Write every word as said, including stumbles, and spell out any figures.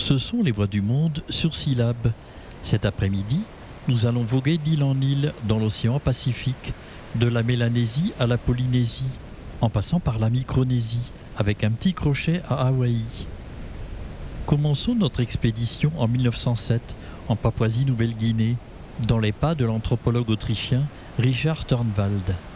Ce sont les voix du monde sur Syllab. Cet après-midi, nous allons voguer d'île en île dans l'océan Pacifique, de la Mélanésie à la Polynésie, en passant par la Micronésie, avec un petit crochet à Hawaï. Commençons notre expédition en mille neuf cent sept, en Papouasie-Nouvelle-Guinée, dans les pas de l'anthropologue autrichien Richard Turnwald.